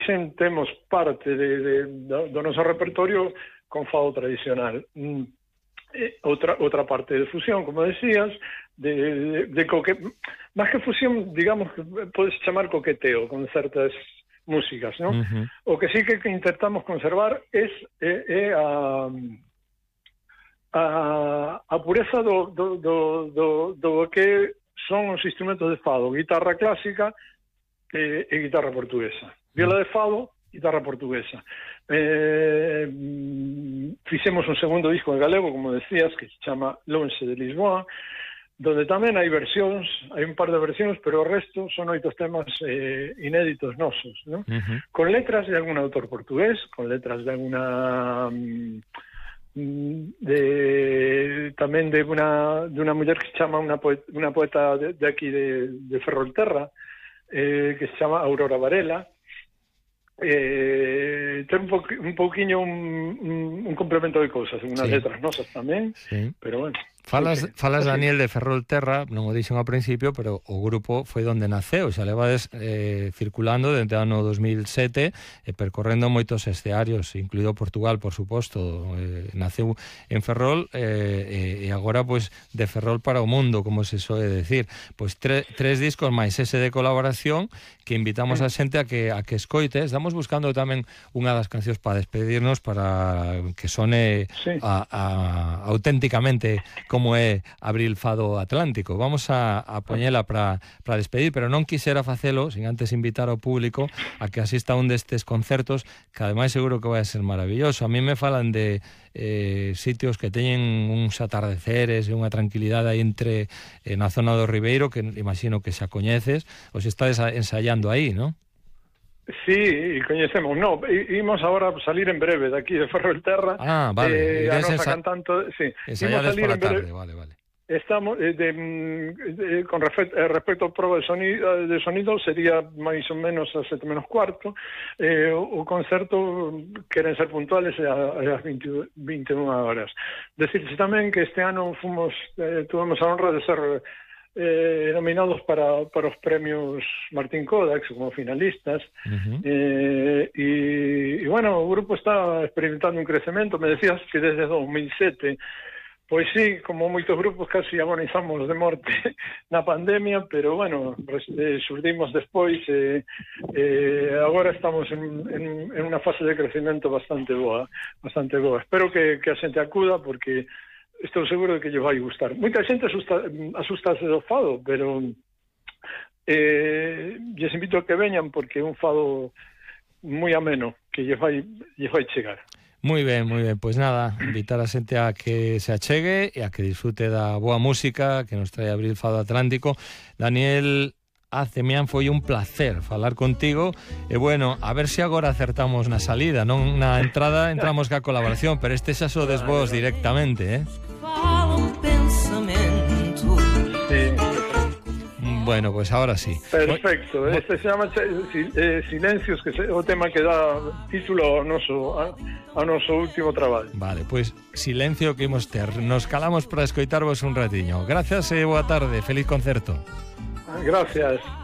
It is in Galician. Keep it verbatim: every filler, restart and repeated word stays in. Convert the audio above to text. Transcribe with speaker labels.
Speaker 1: temos parte de, de, do noso repertorio con fado tradicional. Mm. Eh, outra outra parte de fusión, como decías, de, de, de coque... máis que fusión, digamos que podes chamar coqueteo con certas músicas, ¿no? Uh-huh. O que sí que, que intentamos conservar es, é, é a, a, a pureza do, do, do, do, do que son os instrumentos de fado, guitarra clásica e, e guitarra portuguesa. Viola de fado, guitarra portuguesa. Eh, fixemos un segundo disco en galego, como decías, que se chama Lonxe de Lisboa, donde tamén hai versións, hai un par de versións, pero o resto son oitos temas eh, inéditos nosos, ¿no? Uh-huh. Con letras de algún autor portugués, con letras de alguna de tamén de una de una muller que se chama una poeta, una poeta de, de aquí de, de Ferrolterra, eh, que se chama Aurora Varela. Eh, ten un, po, un pouquiño un, un, un complemento de cousas, unhas sí. letras nosas tamén, sí. pero bueno.
Speaker 2: Falas, falas Daniel, de Ferrolterra, non o dixen ao principio, pero o grupo foi onde naceu, xa levades eh, circulando desde o ano dos mil sete e percorrendo moitos escearios, incluído Portugal, por suposto. Eh, naceu en Ferrol eh, e agora, pois, de Ferrol para o mundo, como se soe decir. Pois tre, tres discos máis ese de colaboración que invitamos a xente a que a que escoite. Estamos buscando tamén unha das cancións para despedirnos, para que sone sí. a, a, auténticamente como é Abril Fado Atlántico. Vamos a, a poñela para para despedir, pero non quixera facelo sin antes invitar ao público a que asista a un destes concertos, que ademais seguro que vai a ser maravilloso. A mí me falan de eh, sitios que teñen uns atardeceres e unha tranquilidade aí entre eh, na zona do Ribeiro, que imagino que xa coñeces, os estades ensaiando aí, non?
Speaker 1: Sí, coñecemos. No, imos agora salir en breve de aquí de Ferrolterra.
Speaker 2: Ah, vale.
Speaker 1: Eh, a nosa ensa... cantante, sí.
Speaker 2: Ensaiades por a tarde, vale, vale.
Speaker 1: Estamos eh, de, de, con respecto, eh, respecto ao proba de sonido, de sonido sería máis ou menos a sete menos cuarto. Eh, o, o concerto queren ser puntuales ás vinte, vinte e unha horas. Decirse tamén que este ano fomos eh, tuvemos a honra de ser Eh, nominados para, para os premios Martín Kodax como finalistas. Uh-huh. eh, y, y bueno, o grupo está experimentando un crecemento. Me decías que desde dos mil sete, pois sí, como moitos grupos casi agonizamos de morte na pandemia, pero bueno, eh, xurdimos despois eh, eh, agora estamos en, en, en unha fase de crecemento bastante boa, bastante boa. Espero que, que a xente acuda, porque estou seguro de que lle vai gustar. Moita xente asusta, asustase do fado, pero eh, lles invito a que veñan, porque é un fado moi ameno, que lle vai, lle vai chegar.
Speaker 2: Moi ben, moi ben. Pois nada, invitar a xente a que se achegue e a que disfrute da boa música que nos trae Abril Fado Atlántico. Daniel Azemian, foi un placer falar contigo e bueno, a ver se agora acertamos na salida, non na entrada entramos ca colaboración, pero este xa sodes vos directamente, eh?
Speaker 1: Sí.
Speaker 2: Bueno, pues ahora sí.
Speaker 1: Perfecto. Este se llama eh, Silencios, que é o tema que dá título ao noso, ao noso último traballo.
Speaker 2: Vale, pois pues, silencio que imos ter. Nos calamos para escoitarvos un ratiño. Gracias e boa tarde. Feliz concerto.
Speaker 1: Gracias.